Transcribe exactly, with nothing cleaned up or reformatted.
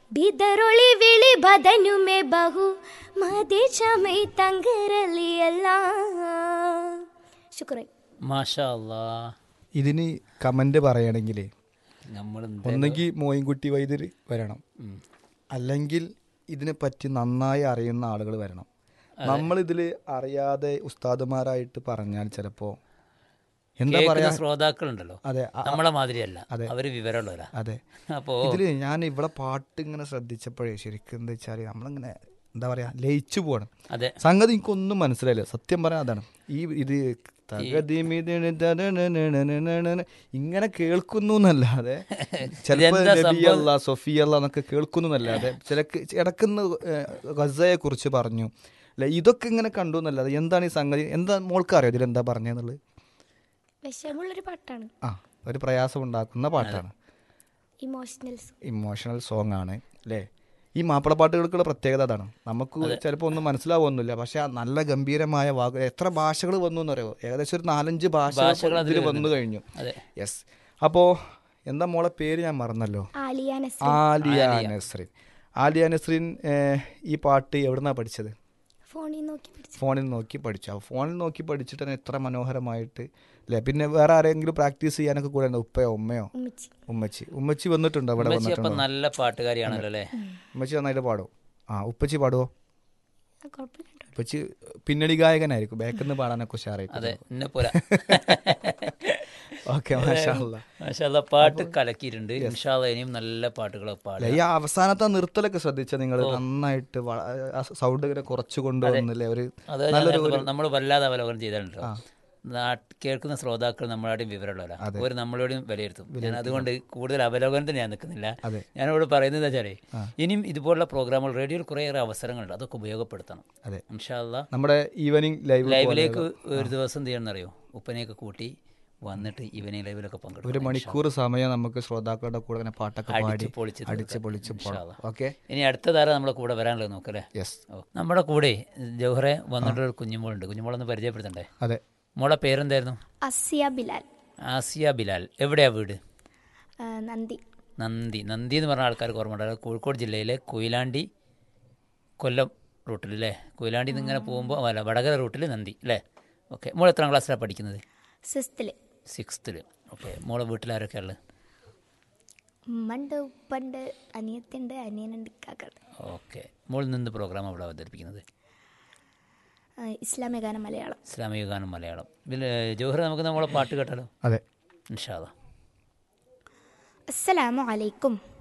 ಬಿದರೊಳಿ ವಿಳಿ ಬದನುಮೆ ಬಹು ಮದೆ ಚಮೈ ತಂಗರಲಿಯಲ್ಲ. ശുക്രൻ. മാഷാ അല്ലാ. ഇതിന് കമന്റ് പറയണമെങ്കിൽ നമ്മൾ ഒന്നെങ്കിൽ മോയിൻകുട്ടി വൈദ്യർ വരണം, അല്ലെങ്കിൽ ഇതിനെ പറ്റി നന്നായി അറിയുന്ന ആളുകൾ വരണം. നമ്മളിതിൽ അറിയാതെ ഉസ്താദുമാരായിട്ട് പറഞ്ഞാൽ ചിലപ്പോൾ എന്താ പറയാ, ശ്രോതാക്കളുണ്ടല്ലോ അതെ നമ്മളെ മാതിരിയല്ല, അവര് വിവരമുള്ളവരാ. അതെ. അപ്പോ ഇതില് ഞാൻ ഇവിടെ പാട്ട് ഇങ്ങനെ ശ്രദ്ധിച്ചപ്പോഴേ ശരിക്കും എന്താ വെച്ചാൽ നമ്മളിങ്ങനെ എന്താ പറയാ ലയിച്ചു പോകണം. അതെ, സംഗതി എനിക്കൊന്നും മനസ്സിലായില്ല, സത്യം പറയാൻ അതാണ്. ഈ ഇത് ഇങ്ങനെ കേൾക്കുന്നു എന്നല്ലാതെ ചിലപ്പോൾ നബിയല്ല സൊഫിയല്ല എന്നൊക്കെ കേൾക്കുന്നു എന്നല്ലാതെ ചില ഇടക്കുന്ന ഗസയെ കുറിച്ച് പറഞ്ഞു അല്ലെ, ഇതൊക്കെ ഇങ്ങനെ കണ്ടു എന്നല്ലാതെ എന്താണ് ഈ സംഗതി, എന്താ മോൾക്ക് അറിയോ ഇതിലെന്താ പറഞ്ഞെന്നുള്ളത്? വിഷമുള്ളൊരു പാട്ടാണ്, ആ ഒരു പ്രയാസം ഉണ്ടാക്കുന്ന പാട്ടാണ്, ഇമോഷണൽ ഇമോഷണൽ സോങ് ആണ് അല്ലേ. ഈ മാപ്പിളപ്പാട്ടുകൾക്കുള്ള പ്രത്യേകത അതാണ്. നമുക്ക് ചിലപ്പോൾ ഒന്നും മനസ്സിലാവുന്നില്ല, പക്ഷെ നല്ല ഗംഭീരമായ വാക്ക്, എത്ര ഭാഷകൾ വന്നു എന്നറിയോ, ഏകദേശം ഒരു നാലഞ്ച് ഭാഷകൾ ഇതിൽ വന്നു കഴിഞ്ഞു. യെസ്. അപ്പോൾ എന്താ മോളെ പേര് ഞാൻ മറന്നല്ലോ, ആലിയ നസ്രീൻ. ആലിയ നസ്രീൻ ഈ പാട്ട് എവിടുന്നാണ് പഠിച്ചത്? ഫോണിൽ നോക്കി പഠിച്ചു. ഫോണിൽ നോക്കി പഠിച്ചു. ആ ഫോണിൽ നോക്കി പഠിച്ചിട്ട് തന്നെ എത്ര മനോഹരമായിട്ട് അല്ലേ. പിന്നെ വേറെ ആരെങ്കിലും പ്രാക്ടീസ് ചെയ്യാനൊക്കെ കൂടെ ഉപ്പയോ ഉമ്മയോ? ഉമ്മച്ചി. ഉമ്മച്ചി വന്നിട്ടുണ്ടോ അവിടെ? വന്നിട്ടുണ്ടോ? നല്ല പാട്ടുകാരിയാണല്ലോ അല്ലേ ഉമ്മച്ചി? നന്നായിട്ട് പാടുമോ? ആ ഉപ്പച്ചി പാടുമോ? ഉപ്പച്ചി പിന്നണി ഗായകനായിരിക്കും, ബാക്കിൽ നിന്ന് പാടാനൊക്കെ ഉഷാറായിരിക്കും. ഓക്കെ, മാഷാ അല്ലാ. മാഷാ അല്ലാ, പാട്ട് കലക്കിയിട്ടുണ്ട്. ഇൻഷാ അല്ലാ ഇനിയും നല്ല പാട്ടുകളൊക്കെ പാടുക. ഈ അവസാനത്തെ നിർത്തലൊക്കെ ശ്രദ്ധിച്ച നിങ്ങൾ നന്നായിട്ട് സൗണ്ട് കുറച്ചു കൊണ്ടുവന്നില്ലേ, ഒരു നമ്മൾ വല്ലാതെ അവലോകനം ചെയ്തിട്ടുണ്ടോ. കേൾക്കുന്ന ശ്രോതാക്കൾ നമ്മളോടും വിവരമുള്ളവരാ, അവർ നമ്മളോടും വിലയിരുത്തും. ഞാൻ അതുകൊണ്ട് കൂടുതൽ അവലോകനത്തിന് ഞാൻ നിൽക്കുന്നില്ല. ഞാനോട് പറയുന്നത് വെച്ചാലേ ഇനിയും ഇതുപോലുള്ള പ്രോഗ്രാമുകൾ റേഡിയോയിൽ കുറേയേറെ അവസരങ്ങളുണ്ട്, അതൊക്കെ ഉപയോഗപ്പെടുത്തണം. ഇൻഷാ അല്ലാ നമ്മുടെ ഈവനിങ് ലൈവിലേക്ക് ഒരു ദിവസം ചെയ്യണമെന്ന് അറിയോ, ഉപ്പനെയൊക്കെ കൂട്ടി വന്നിട്ട് ഈവനിങ് ലൈവിലൊക്കെ പങ്കെടുക്കും. ഒരു മണിക്കൂർ സമയം നമുക്ക് ശ്രോതാക്കളുടെ കൂടെ പാട്ടൊക്കെ പാടി അടിച്ച് പൊളിച്ച് പോകാം. ഓക്കെ, ഇനി അടുത്ത താരം നമ്മളെ കൂടെ വരാനുള്ളത് നോക്കല്ലേ. യെസ്. നമ്മുടെ കൂടെ ജൗഹറെ വന്നിട്ടൊരു കുഞ്ഞുമോളുണ്ട്, കുഞ്ഞുമോളൊന്ന് പരിചയപ്പെടുത്തണ്ടേ? അതെ. മോളെ പേരെന്തായിരുന്നു? ആസിയ ബിലാൽ. ആസിയ ബിലാൽ. എവിടെയാ വീട്? നന്ദി. നന്ദി. നന്ദി എന്ന് പറഞ്ഞ ആൾക്കാർക്ക് ഓർമ്മ ഉണ്ടാകും, കോഴിക്കോട് ജില്ലയിലെ കൊയിലാണ്ടി കൊല്ലം റൂട്ടിൽ അല്ലേ. കൊയിലാണ്ടി നിന്ന് ഇങ്ങനെ പോകുമ്പോൾ അല്ല വടകര റൂട്ടിൽ നന്ദി അല്ലേ. ഓക്കെ. മോൾ എത്രാം ക്ലാസ്സിലാണ് പഠിക്കുന്നത്? സിക്സ്ത്തിൽ. സിക്സ്ത്തിൽ. ഓക്കെ. മോളെ വീട്ടിൽ ആരൊക്കെയാണ് ഉള്ളത്? ഉമ്മണ്ട്, ഉപ്പണ്ട്, അനിയത്തിണ്ട്, അനിയനുണ്ട്, കാക്കുണ്ട്. ഓക്കെ. മോൾ നിന്ന് പ്രോഗ്രാം അവിടെ അവതരിപ്പിക്കുന്നത്? ഇസ്ലാമിക ഗാനം മലയാളം. ഇസ്ലാമിക ഗാനം മലയാളം. ഇതിൽ ജോഹർ നമുക്ക് നമ്മളെ പാട്ട് കേട്ടാലോ? അതെ, ഇൻഷാ അല്ലാ. അസ്സലാമു അലൈക്കും.